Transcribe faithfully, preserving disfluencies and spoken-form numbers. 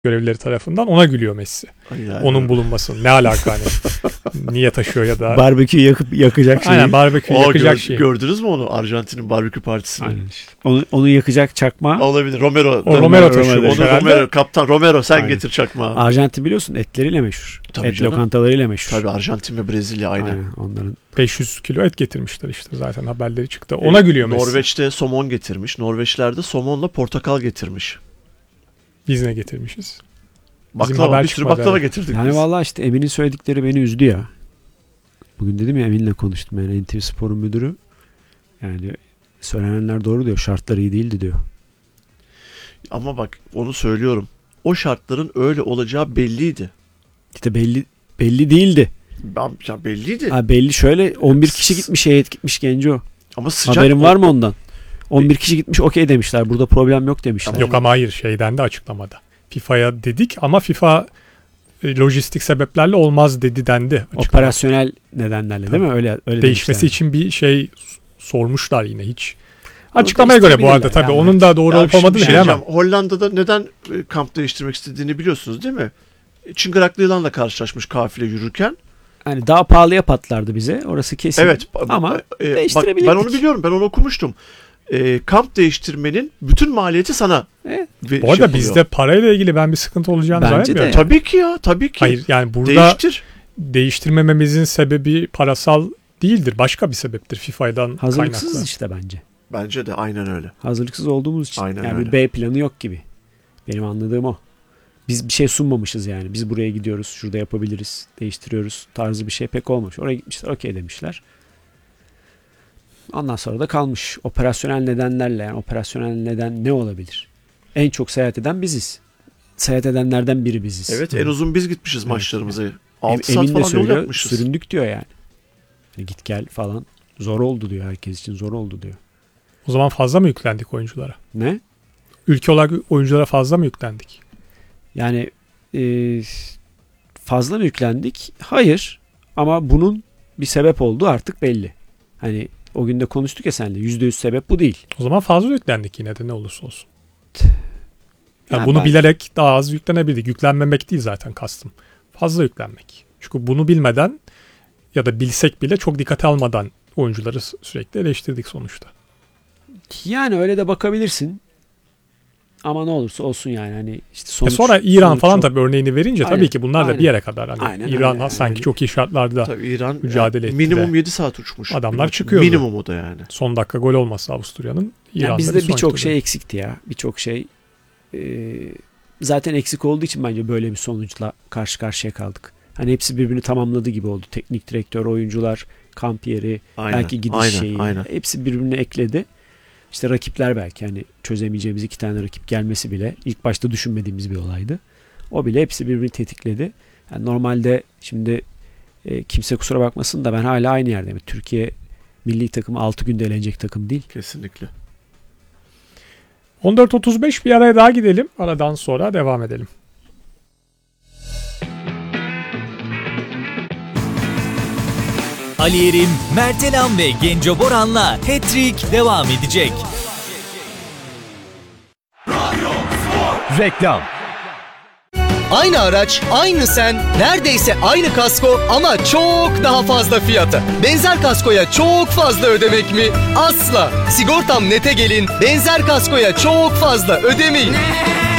görevlileri tarafından ona gülüyor Messi. Yani. Onun bulunması. Ne alaka hani? Niye taşıyor ya da. Barbekü yakıp yakacak şeyi. Aynen barbekü yakacak gör, şeyi. Gördünüz mü onu? Arjantin'in barbekü partisini. Aynen işte. Onu, onu yakacak çakma. Olabilir. Romero. O Romero, Romero taşıyor. Onu Romero. Kaptan Romero sen Aynen. getir çakmağı. Arjantin biliyorsun etleriyle meşhur. Tabii et canım. lokantalarıyla meşhur. Tabii Arjantin ve Brezilya aynı. Aynen onların. beş yüz kilo et getirmişler işte zaten haberleri çıktı. Ona e, gülüyor Messi. Norveç'te somon getirmiş. Norveçler de somonla portakal getirmiş. Biz ne getirmişiz? Baklava, bir sürü baklava yani. getirdik yani biz. Valla işte Emin'in söyledikleri beni üzdü ya. Bugün dedim ya Emin'le konuştum yani N T V Spor'un müdürü. Yani söylenenler doğru diyor. Şartlar iyi değildi diyor. Ama bak onu söylüyorum. O şartların öyle olacağı belliydi. İşte belli belli değildi. Ben, ya belliydi. Ha, belli şöyle on bir kişi gitmiş heyet gitmiş Genco. Ama sıcak. Haberin var mı ondan? on bir kişi gitmiş okey demişler. Burada problem yok demişler. Yok ama hayır şeyden de açıklamada. FIFA'ya dedik ama FIFA lojistik sebeplerle olmaz dedi dendi. Açıklamada. Operasyonel nedenlerle değil mi? Öyle öyle değişmesi için bir şey sormuşlar yine hiç. Açıklamaya göre bu arada tabii yani. Onun da doğru olup olmadığını şey bilemem. Hollanda'da neden kamp değiştirmek istediğini biliyorsunuz değil mi? Çıngıraklı yılanla karşılaşmış kafile yürürken. Hani daha pahalıya patlardı bize. Orası kesin. Evet. Ama e, değiştirebilirdik. Bak, ben onu biliyorum. Ben onu okumuştum. E, kamp değiştirmenin bütün maliyeti sana. Evet. Bu arada şey bizde parayla ilgili ben bir sıkıntı olacağını zannetmiyorum. Tabii ki ya. Tabii ki. Hayır yani burada Değiştir. değiştirmememizin sebebi parasal değildir. Başka bir sebeptir FIFA'dan hazırlıksız kaynaklı. işte bence. Bence de aynen öyle. Hazırlıksız olduğumuz için. Aynen yani öyle. bir B planı yok gibi. Benim anladığım o. Biz bir şey sunmamışız yani. Biz buraya gidiyoruz. Şurada yapabiliriz. Değiştiriyoruz. Tarzı bir şey pek olmamış. Oraya gitmişler. Okey demişler. Ondan sonra da kalmış. Operasyonel nedenlerle yani operasyonel neden ne olabilir? En çok seyahat eden biziz. Seyahat edenlerden biri biziz. Evet, en uzun biz gitmişiz evet. maçlarımıza. Yani. altı Emin saat falan söylüyor, yol yapmışız. Süründük diyor yani. yani. Git gel falan. Zor oldu diyor. Herkes için zor oldu diyor. O zaman fazla mı yüklendik oyunculara? Ne? Ülke olarak oyunculara fazla mı yüklendik? Yani e, fazla mı yüklendik? Hayır. Ama bunun bir sebep olduğu artık belli. Hani o gün de konuştuk ya seninle. yüzde yüz sebep bu değil. O zaman fazla yüklendik yine de ne olursa olsun. Yani yani bunu ben... bilerek daha az yüklenebildik. Yüklenmemek değil zaten kastım. Fazla yüklenmek. Çünkü bunu bilmeden ya da bilsek bile çok dikkate almadan oyuncuları sürekli eleştirdik sonuçta. Yani öyle de bakabilirsin. Ama ne olursa olsun yani hani işte sonuç. E sonra İran sonuç falan çok... tabii örneğini verince aynen, tabii ki bunlar aynen. da bir yere kadar. Hani aynen, İran aynen, sanki yani. çok iyi şartlarda tabii İran mücadele etti. Minimum yedi saat uçmuş. Adamlar çıkıyordu. Minimum o da yani. Son dakika gol olmasa Avusturya'nın İran'da yani bizde birçok şey değil. eksikti ya. Birçok şey e, zaten eksik olduğu için bence böyle bir sonuçla karşı karşıya kaldık. Hani hepsi birbirini tamamladı gibi oldu. Teknik direktör, oyuncular, kamp yeri, aynen, belki gidiş aynen, şeyi. Aynen. Hepsi birbirini ekledi. İşte rakipler belki hani çözemeyeceğimiz iki tane rakip gelmesi bile ilk başta düşünmediğimiz bir olaydı. O bile hepsi birbirini tetikledi. Yani normalde şimdi e, kimse kusura bakmasın da ben hala aynı yerdeyim. Türkiye milli takımı altı günde elenecek takım değil. Kesinlikle. on dört otuz beş bir araya daha gidelim. Aradan sonra devam edelim. Ali Yerim, Mert Elan ve Genco Boran'la Hat-Trick devam edecek. Reklam. Aynı araç, aynı sen, neredeyse aynı kasko ama çok daha fazla fiyata. Benzer kaskoya çok fazla ödemek mi? Asla. Sigortam Net'e gelin, benzer kaskoya çok fazla ödemeyin.